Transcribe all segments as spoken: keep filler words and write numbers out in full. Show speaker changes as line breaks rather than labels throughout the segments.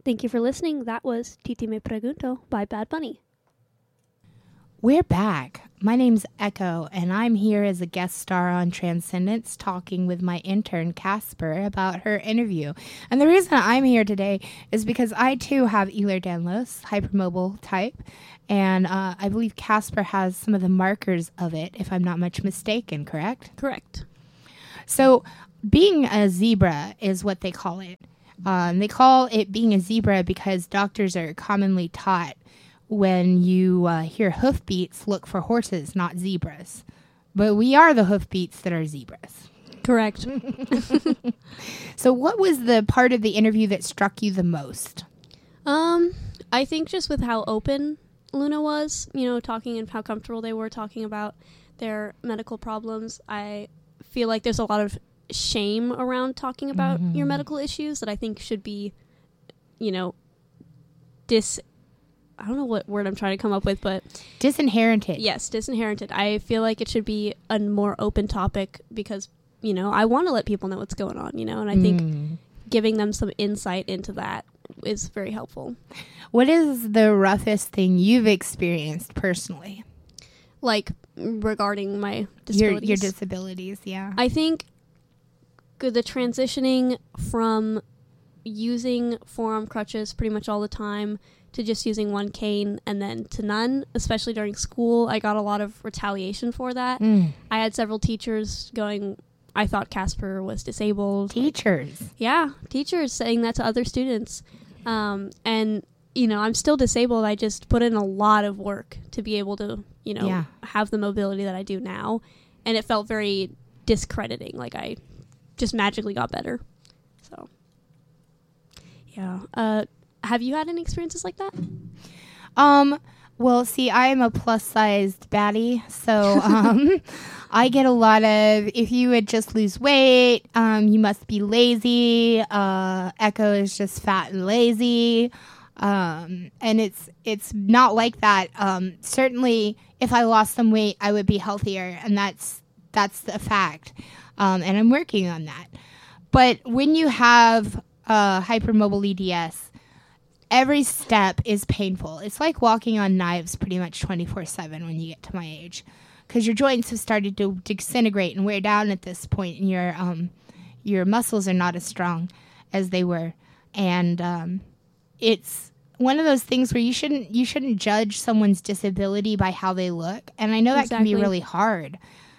Thank you for listening. That was Titi Me Pregunto by Bad Bunny.
We're back. My name's Echo, and I'm here as a guest star on Transcendence talking with my intern, Casper, about her interview. And the reason I'm here today is because I, too, have Ehlers-Danlos, hypermobile type, and uh, I believe Casper has some of the markers of it, if I'm not much mistaken, correct?
Correct.
So being a zebra is what they call it. Um, they call it being a zebra because doctors are commonly taught when you uh, hear hoofbeats, look for horses, not zebras. But we are the hoofbeats that are zebras.
Correct.
So what was the part of the interview that struck you the most?
Um, I think just with how open Luna was, you know, talking and how comfortable they were talking about their medical problems. I feel like there's a lot of shame around talking about mm-hmm. your medical issues that I think should be, you know, dis... I don't know what word I'm trying to come up with, but...
Disinherited.
Yes, disinherited. I feel like it should be a more open topic because, you know, I want to let people know what's going on, you know, and I think
mm.
giving them some insight into that is very helpful.
What is the roughest thing you've experienced personally?
Like, regarding my disabilities?
Your, your disabilities, yeah.
I think good, the transitioning from using forearm crutches pretty much all the time to just using one cane and then to none, especially during school. I got a lot of retaliation for that.
Mm.
I had several teachers going, I thought Casper was disabled.
Teachers?
Yeah, teachers saying that to other students. Um, and, you know, I'm still disabled. I just put in a lot of work to be able to, you know,
yeah.
have the mobility that I do now. And it felt very discrediting, like I just magically got better. So, yeah. Uh, Have you had any experiences like that?
Um, well, see, I am a plus-sized baddie, so um, I get a lot of, if you would just lose weight, um, you must be lazy. Uh, Echo is just fat and lazy. Um, and it's it's not like that. Um, certainly, if I lost some weight, I would be healthier, and that's that's a fact. Um, and I'm working on that. But when you have uh, hypermobile E D S, every step is painful. It's like walking on knives pretty much twenty-four seven when you get to my age, because your joints have started to disintegrate and wear down at this point, and your um, your muscles are not as strong as they were. And um, it's one of those things where you shouldn't you shouldn't judge someone's disability by how they look. And I know that
Exactly.
can be really hard.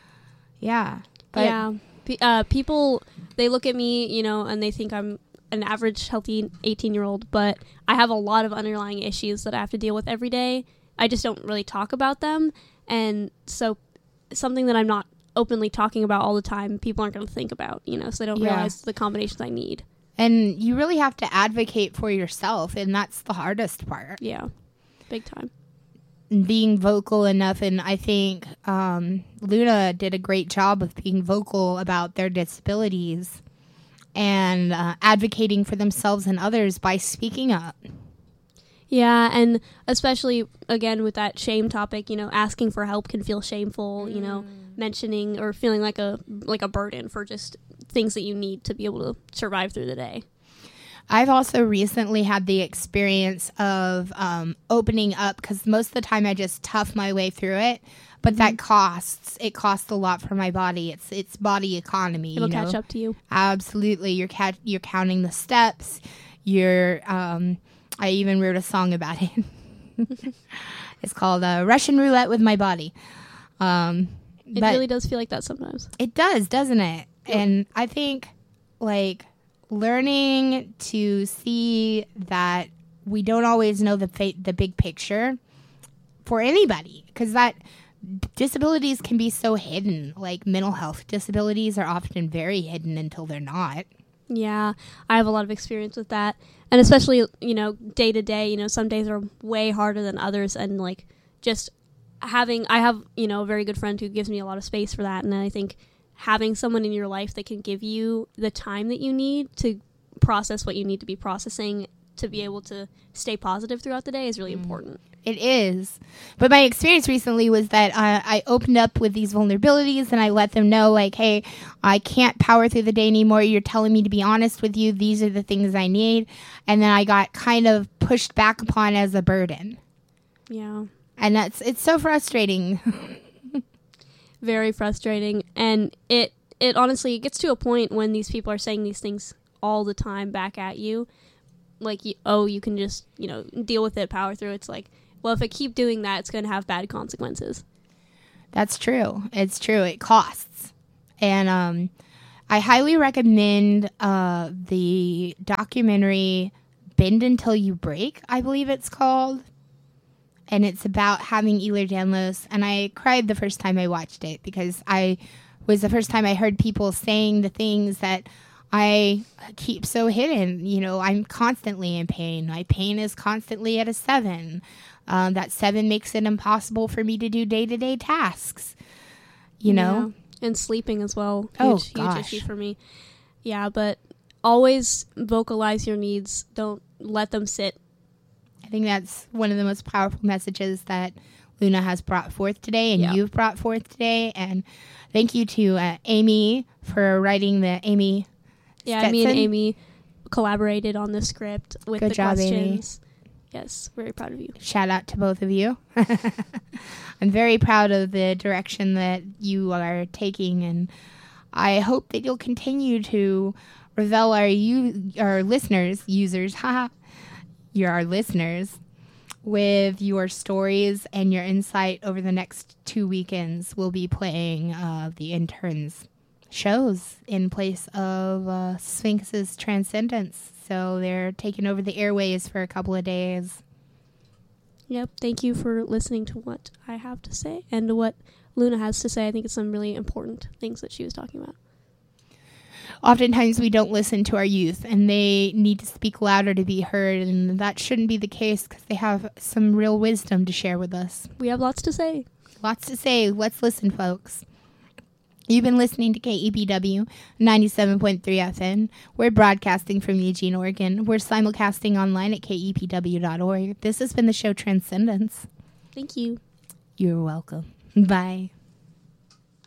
Yeah. But
yeah. P- uh, people, they look at me, you know, and they think I'm an average healthy eighteen-year-old, but I have a lot of underlying issues that I have to deal with every day. I just don't really talk about them. And so something that I'm not openly talking about all the time, people aren't going to think about, you know, so they don't
Yeah.
realize the combinations I need.
And you really have to advocate for yourself, and that's the hardest part.
Yeah, big time.
Being vocal enough, and I think um, Luna did a great job of being vocal about their disabilities and uh, advocating for themselves and others by speaking up.
Yeah, and especially, again, with that shame topic, you know, asking for help can feel shameful, mm. you know, mentioning or feeling like a like a burden for just things that you need to be able to survive through the day.
I've also recently had the experience of um, opening up, because most of the time I just tough my way through it, but mm-hmm. that costs. It costs a lot for my body. It's it's body economy.
It'll
you know?
catch up to you.
Absolutely. You're ca- you're counting the steps. You're. Um, I even wrote a song about it. It's called uh, Russian Roulette with My Body. Um,
it really does feel like that sometimes.
It does, doesn't it? Yeah. And I think, like, learning to see that we don't always know the fa- the big picture for anybody, because that disabilities can be so hidden. Like, mental health disabilities are often very hidden until they're not.
Yeah, I have a lot of experience with that. And especially, you know, day to day, you know, some days are way harder than others. And, like, just having, I have, you know, a very good friend who gives me a lot of space for that. And I think having someone in your life that can give you the time that you need to process what you need to be processing to be able to stay positive throughout the day is really mm. important.
It is. But my experience recently was that uh, I opened up with these vulnerabilities and I let them know, like, hey, I can't power through the day anymore. You're telling me to be honest with you. These are the things I need. And then I got kind of pushed back upon as a burden.
Yeah.
And that's, it's so frustrating.
Very frustrating. And it, it honestly, it gets to a point when these people are saying these things all the time back at you. Like, you, oh, you can just, you know, deal with it, power through. It's like, well, if I keep doing that, it's going to have bad consequences.
That's true. It's true. It costs. And um, I highly recommend uh, the documentary Bend Until You Break, I believe it's called. And it's about having Ehlers-Danlos. And I cried the first time I watched it because I was the first time I heard people saying the things that I keep so hidden. You know, I'm constantly in pain. My pain is constantly at a seven. Um, that seven makes it impossible for me to do day-to-day tasks, you know?
Yeah. And sleeping as well. Huge,
oh,
huge
gosh.
issue for me. Yeah, but always vocalize your needs. Don't let them sit.
I think that's one of the most powerful messages that Luna has brought forth today and
yeah.
you've brought forth today. And thank you to uh, Amy for writing the Amy
Yeah,
Stetson.
me and Amy collaborated on the script with
Good
the
job,
questions. Amy. Yes, very proud of you.
Shout out to both of you. I'm very proud of the direction that you are taking, and I hope that you'll continue to revel our you our listeners, users, haha, you're our listeners, with your stories and your insight over the next two weekends. We'll be playing uh, the interns shows in place of uh, Sphinx's Transcendence. So they're taking over the airways for a couple of days.
Yep. Thank you for listening to what I have to say and to what Luna has to say. I think it's some really important things that she was talking about.
Oftentimes we don't listen to our youth and they need to speak louder to be heard. And that shouldn't be the case because they have some real wisdom to share with us.
We have lots to say.
Lots to say. Let's listen, folks. You've been listening to K E P W ninety-seven point three F M. We're broadcasting from Eugene, Oregon. We're simulcasting online at K E P W dot org. This has been the show Transcendence.
Thank you.
You're welcome. Bye.